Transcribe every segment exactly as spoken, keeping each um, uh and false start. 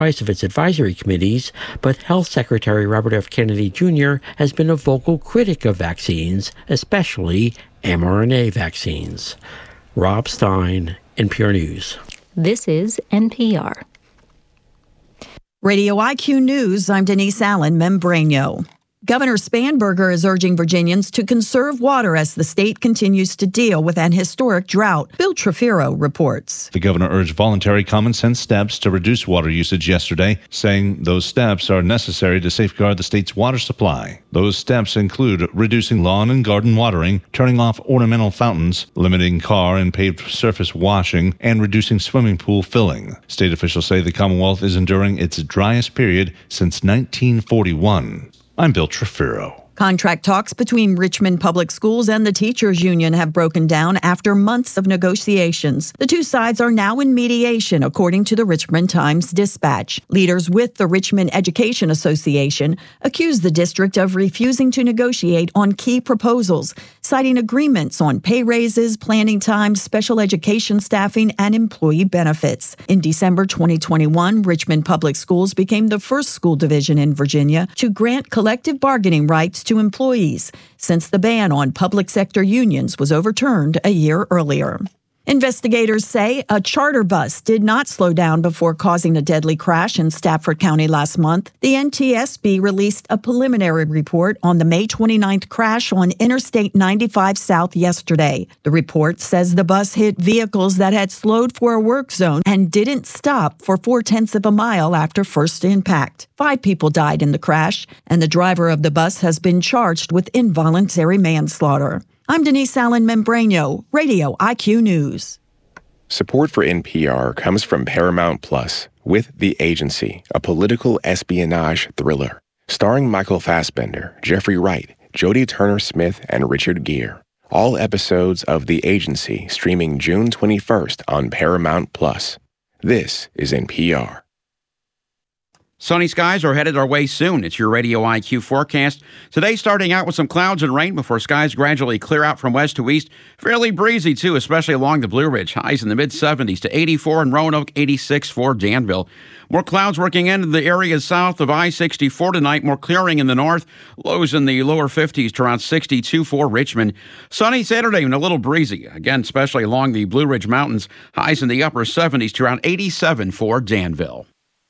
of its advisory committees, but Health Secretary Robert F. Kennedy Junior has been a vocal critic of vaccines, especially mRNA vaccines. Rob Stein, N P R News. This is N P R. Radio I Q News, I'm Denise Allen, Membranio. Governor Spanberger is urging Virginians to conserve water as the state continues to deal with an historic drought. Bill Trefiro reports. The governor urged voluntary common sense steps to reduce water usage yesterday, saying those steps are necessary to safeguard the state's water supply. Those steps include reducing lawn and garden watering, turning off ornamental fountains, limiting car and paved surface washing, and reducing swimming pool filling. State officials say the Commonwealth is enduring its driest period since nineteen forty-one. I'm Bill Trefiro. Contract talks between Richmond Public Schools and the Teachers Union have broken down after months of negotiations. The two sides are now in mediation, according to the Richmond Times-Dispatch. Leaders with the Richmond Education Association accuse the district of refusing to negotiate on key proposals, citing agreements on pay raises, planning time, special education staffing, and employee benefits. In December twenty twenty-one, Richmond Public Schools became the first school division in Virginia to grant collective bargaining rights to employees, since the ban on public sector unions was overturned a year earlier. Investigators say a charter bus did not slow down before causing a deadly crash in Stafford County last month. The N T S B released a preliminary report on the May twenty-ninth crash on Interstate ninety-five South yesterday. The report says the bus hit vehicles that had slowed for a work zone and didn't stop for four-tenths of a mile after first impact. Five people died in the crash, and the driver of the bus has been charged with involuntary manslaughter. I'm Denise Allen Membranio, Radio I Q News. Support for N P R comes from Paramount Plus, with The Agency, a political espionage thriller. Starring Michael Fassbender, Jeffrey Wright, Jodie Turner-Smith, and Richard Gere. All episodes of The Agency streaming June twenty-first on Paramount Plus. This is N P R. Sunny skies are headed our way soon. It's your Radio I Q forecast. Today starting out with some clouds and rain before skies gradually clear out from west to east. Fairly breezy, too, especially along the Blue Ridge. Highs in the mid-seventies to eighty-four in Roanoke, eighty-six for Danville. More clouds working into the areas south of I sixty-four tonight. More clearing in the north. Lows in the lower fifties to around sixty-two for Richmond. Sunny Saturday and a little breezy. Again, especially along the Blue Ridge Mountains. Highs in the upper seventies to around eighty-seven for Danville.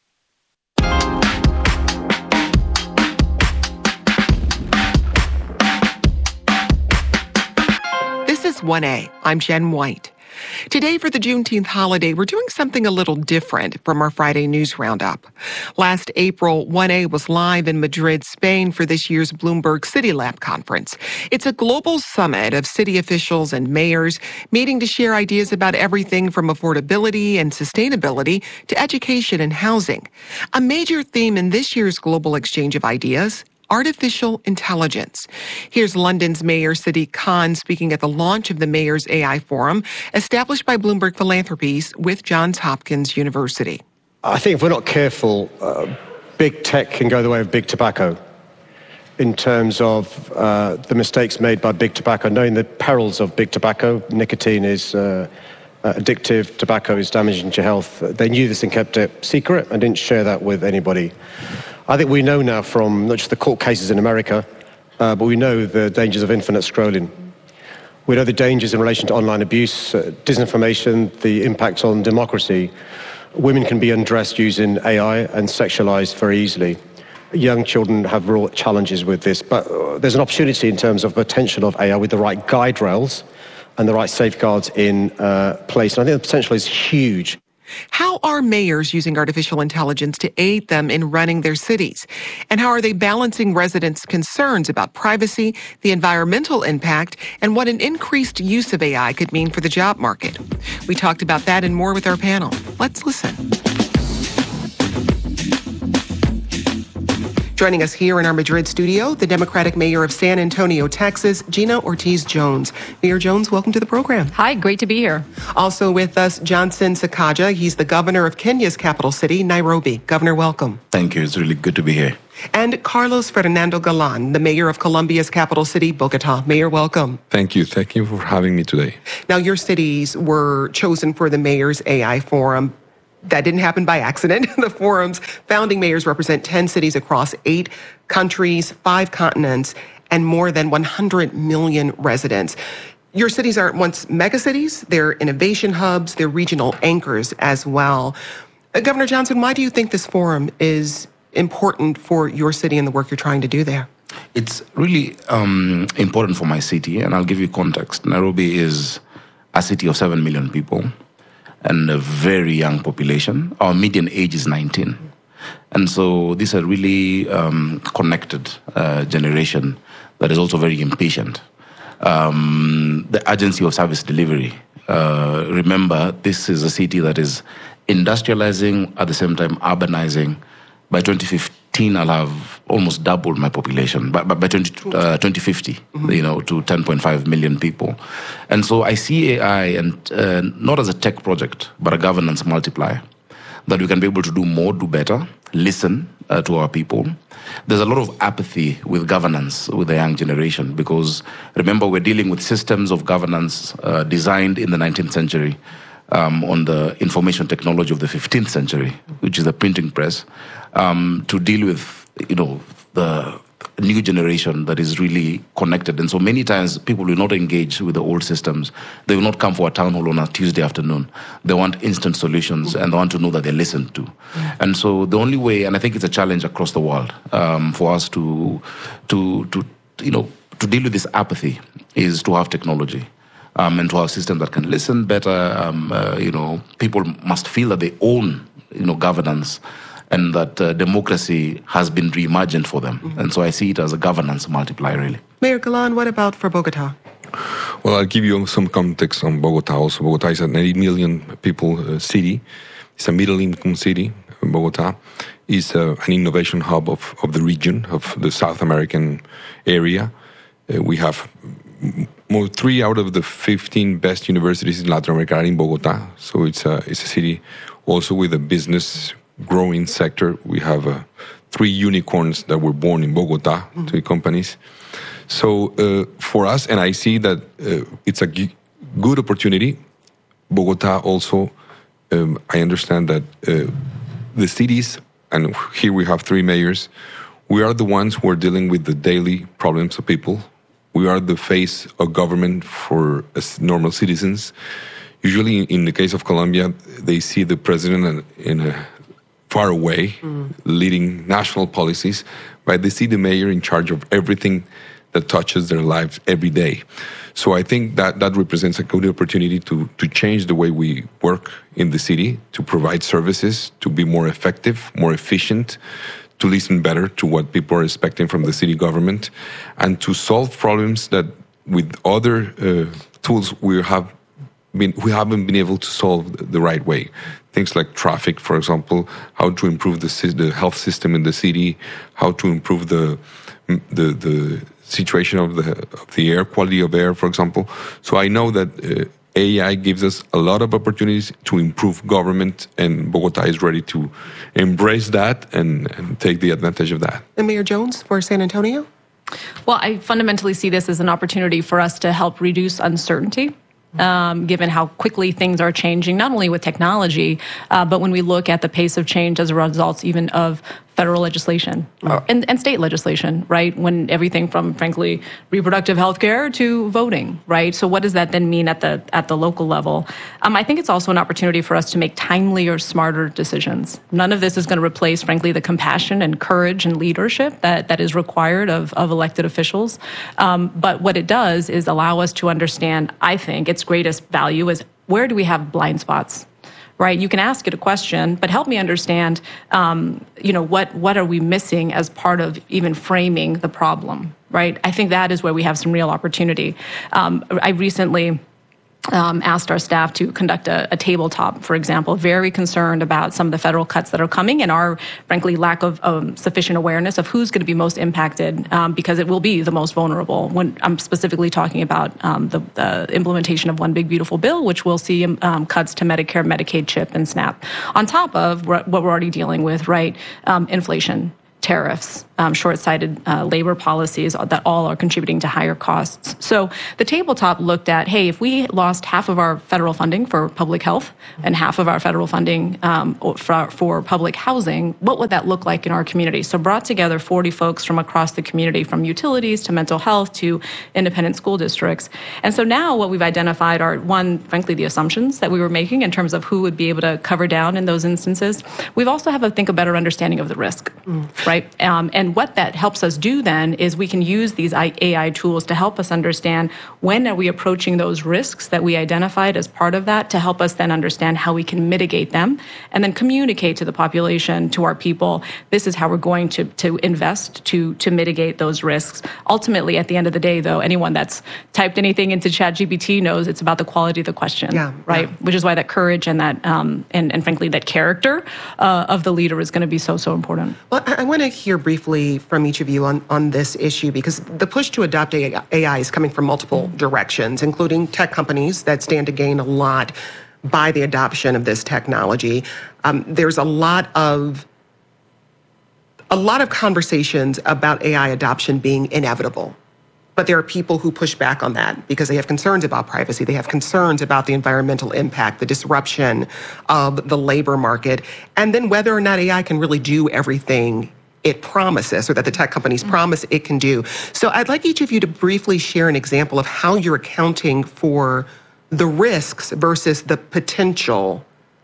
This is one A. I'm Jen White. Today for the Juneteenth holiday, we're doing something a little different from our Friday news roundup. Last April, one A was live in Madrid, Spain for this year's Bloomberg City Lab conference. It's a global summit of city officials and mayors meeting to share ideas about everything from affordability and sustainability to education and housing. A major theme in this year's global exchange of ideas: artificial intelligence. Here's London's Mayor Sadiq Khan speaking at the launch of the Mayor's A I Forum, established by Bloomberg Philanthropies with Johns Hopkins University. I think if we're not careful, uh, big tech can go the way of big tobacco in terms of uh, the mistakes made by big tobacco, knowing the perils of big tobacco. Nicotine is uh, uh, addictive, tobacco is damaging to your health. They knew this and kept it secret and didn't share that with anybody. I think we know now from not just the court cases in America, uh, but we know the dangers of infinite scrolling. We know the dangers in relation to online abuse, uh, disinformation, the impact on democracy. Women can be undressed using A I and sexualized very easily. Young children have real challenges with this, but uh, there's an opportunity in terms of potential of A I with the right guide rails and the right safeguards in uh, place. And I think the potential is huge. How are mayors using artificial intelligence to aid them in running their cities? And how are they balancing residents' concerns about privacy, the environmental impact, and what an increased use of A I could mean for the job market? We talked about that and more with our panel. Let's listen. Joining us here in our Madrid studio, the Democratic Mayor of San Antonio, Texas, Gina Ortiz-Jones. Mayor Jones, welcome to the program. Hi, great to be here. Also with us, Johnson Sakaja. He's the governor of Kenya's capital city, Nairobi. Governor, welcome. Thank you. It's really good to be here. And Carlos Fernando Galan, the mayor of Colombia's capital city, Bogota. Mayor, welcome. Thank you. Thank you for having me today. Now, your cities were chosen for the Mayor's A I Forum. that didn't happen by accident. The forum's founding mayors represent ten cities across eight countries, five continents, and more than one hundred million residents. Your cities aren't once megacities, they're innovation hubs, they're regional anchors as well. Uh, Governor Johnson, why do you think this forum is important for your city and the work you're trying to do there? It's really um, important for my city, and I'll give you context. Nairobi is a city of seven million people and a very young population. Our median age is nineteen. And so this is a really um, connected uh, generation that is also very impatient. Um, the urgency of service delivery. Uh, remember, this is a city that is industrializing, at the same time urbanizing. By twenty fifteen, I'll have almost doubled my population. But by, by twenty, uh, twenty fifty, mm-hmm. you know, to ten point five million people. And so I see A I and uh, not as a tech project, but a governance multiplier, that we can be able to do more, do better, listen uh, to our people. There's a lot of apathy with governance with the young generation because, remember, we're dealing with systems of governance uh, designed in the nineteenth century um, on the information technology of the fifteenth century, which is the printing press, um, to deal with, you know, the new generation that is really connected. And so many times people will not engage with the old systems. They will not come for a town hall on a Tuesday afternoon. They want instant solutions and they want to know that they're listened to. Yeah. And so the only way, and I think it's a challenge across the world um, for us to, to, to, you know, to deal with this apathy is to have technology. Um, and to have a system that can listen better. Um, uh, you know, people must feel that they own, you know, governance, and that uh, democracy has been reimagined for them. Mm-hmm. And so I see it as a governance multiplier, really. Mayor Galan, what about for Bogota? Well, I'll give you some context on Bogota also. Bogota is an eighty million people uh, city. It's a middle-income city. Bogota is uh, an innovation hub of, of the region, of the South American area. Uh, we have more three out of the fifteen best universities in Latin America are in Bogota. So it's a, it's a city also with a business growing sector. We have uh, three unicorns that were born in Bogota, mm-hmm. three companies. So uh, for us, and I see that uh, it's a g- good opportunity. Bogota also, um, I understand that uh, the cities, and here we have three mayors, we are the ones who are dealing with the daily problems of people. We are the face of government for as normal citizens. Usually, in the case of Colombia, they see the president in a far away, mm. leading national policies, but they see the mayor in charge of everything that touches their lives every day. So I think that that represents a good opportunity to, to change the way we work in the city, to provide services, to be more effective, more efficient, to listen better to what people are expecting from the city government, and to solve problems that with other uh, tools we have been, we haven't been able to solve the right way. Things like traffic, for example, how to improve the, the health system in the city, how to improve the the, the situation of the of the air, quality of air, for example. So I know that uh, A I gives us a lot of opportunities to improve government, and Bogota is ready to embrace that and, and take the advantage of that. And Mayor Jones for San Antonio? Well, I fundamentally see this as an opportunity for us to help reduce uncertainty. Um, given how quickly things are changing, not only with technology, uh, but when we look at the pace of change as a result even of federal legislation or, and, and state legislation, right? When everything from, frankly, reproductive health care to voting, right? So what does that then mean at the at the local level? Um, I think it's also an opportunity for us to make timelier, smarter decisions. None of this is going to replace, frankly, the compassion and courage and leadership that, that is required of, of elected officials. Um, but what it does is allow us to understand, I think, its greatest value is where do we have blind spots? Right, you can ask it a question, but help me understand, um, you know, what what are we missing as part of even framing the problem, right? I think that is where we have some real opportunity. Um, I recently um, asked our staff to conduct a, a tabletop, for example, very concerned about some of the federal cuts that are coming and our, frankly, lack of um, sufficient awareness of who's going to be most impacted um, because it will be the most vulnerable. When I'm specifically talking about um, the, the implementation of One Big Beautiful Bill, which will see um, cuts to Medicare, Medicaid, CHIP, and SNAP, on top of what we're already dealing with, right, um, inflation, tariffs, um, short-sighted uh, labor policies that all are contributing to higher costs. So the tabletop looked at, hey, if we lost half of our federal funding for public health and half of our federal funding um, for, for public housing, what would that look like in our community? So brought together forty folks from across the community, from utilities to mental health to independent school districts. And so now what we've identified are, one, frankly, the assumptions that we were making in terms of who would be able to cover down in those instances. We've also have, I think, a better understanding of the risk, mm. right? Um, and what that helps us do then is we can use these A I tools to help us understand when are we approaching those risks that we identified as part of that, to help us then understand how we can mitigate them and then communicate to the population, to our people, this is how we're going to, to invest to, to mitigate those risks. Ultimately, at the end of the day, though, anyone that's typed anything into ChatGPT knows it's about the quality of the question, yeah, right? Yeah. Which is why that courage and that, um, and, and frankly, that character uh, of the leader is going to be so, so important. Well, I, I want to hear briefly from each of you on, on this issue, because the push to adopt A I is coming from multiple directions, including tech companies that stand to gain a lot by the adoption of this technology. Um, there's a lot of a lot of conversations about A I adoption being inevitable. But there are people who push back on that because they have concerns about privacy. They have concerns about the environmental impact, the disruption of the labor market, and then whether or not A I can really do everything it promises, or that the tech companies mm-hmm. promise it can do. So I'd like each of you to briefly share an example of how you're accounting for the risks versus the potential,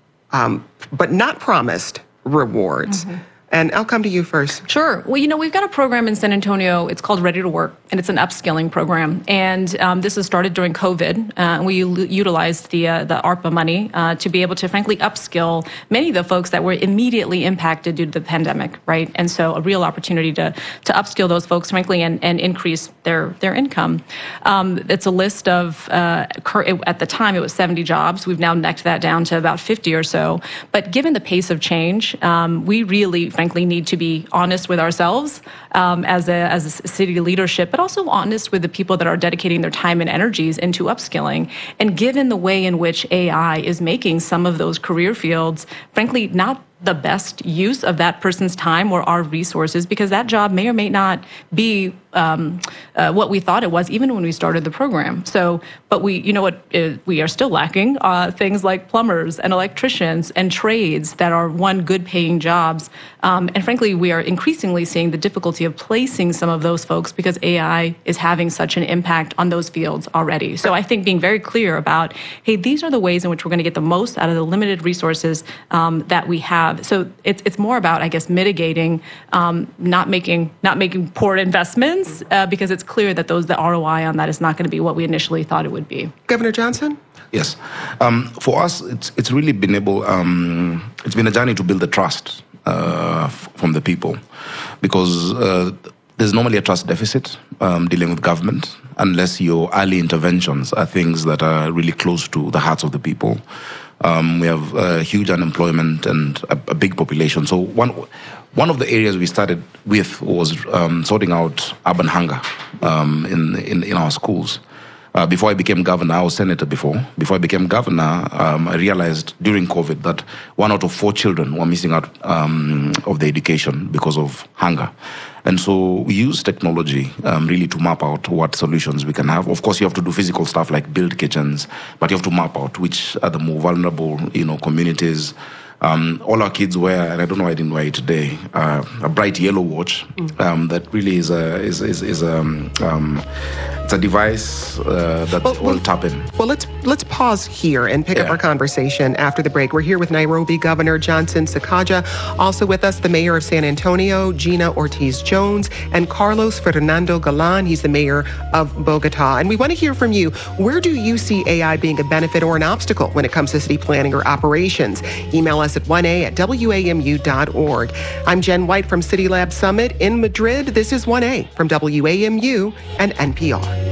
um, but not promised rewards. Mm-hmm. And I'll come to you first. Sure. Well, you know, we've got a program in San Antonio. It's called Ready to Work, and it's an upskilling program. And um, this was started during COVID. Uh, and we u- utilized the uh, the ARPA money uh, to be able to, frankly, upskill many of the folks that were immediately impacted due to the pandemic, right? And so a real opportunity to to upskill those folks, frankly, and, and increase their their income. Um, it's a list of, uh, cur- at the time, it was seventy jobs. We've now necked that down to about fifty or so. But given the pace of change, um, we really, frankly, need to be honest with ourselves um, as a as a city leadership, but also honest with the people that are dedicating their time and energies into upskilling. And given the way in which A I is making some of those career fields, frankly, not the best use of that person's time or our resources, because that job may or may not be um, uh, what we thought it was, even when we started the program. So, but we, you know what, uh, we are still lacking uh, things like plumbers and electricians and trades that are, one, good paying jobs. Um, and frankly, we are increasingly seeing the difficulty of placing some of those folks because A I is having such an impact on those fields already. So I think being very clear about, hey, these are the ways in which we're going to get the most out of the limited resources um, that we have. So it's it's more about, I guess, mitigating, um, not making not making poor investments, uh, because it's clear that those the R O I on that is not going to be what we initially thought it would be. Governor Johnson? Yes, um, for us, it's it's really been able. Um, it's been a journey to build the trust uh, f- from the people, because uh, there's normally a trust deficit um, dealing with government unless your early interventions are things that are really close to the hearts of the people. Um, we have uh, huge unemployment and a, a big population. So one one of the areas we started with was um, sorting out urban hunger um, in, in in our schools. Uh, before I became governor, I was senator before. Before I became governor, um, I realized during COVID that one out of four children were missing out um, of their education because of hunger. And so we use technology um, really to map out what solutions we can have. Of course, you have to do physical stuff like build kitchens, but you have to map out which are the more vulnerable, you know, communities. Um, all our kids wear, and I don't know why I didn't wear it today, uh, a bright yellow watch um, that really is a is is, is a um, um, it's a device uh, that well, will well, tap in. Well, let's let's pause here and pick yeah. up our conversation after the break. We're here with Nairobi Governor Johnson Sakaja, also with us the Mayor of San Antonio, Gina Ortiz-Jones, and Carlos Fernando Galan. He's the Mayor of Bogota, and we want to hear from you. Where do you see A I being a benefit or an obstacle when it comes to city planning or operations? Email us at one a at w a m u dot org. I'm Jen White from City Lab Summit in Madrid. This is one A from W A M U and N P R.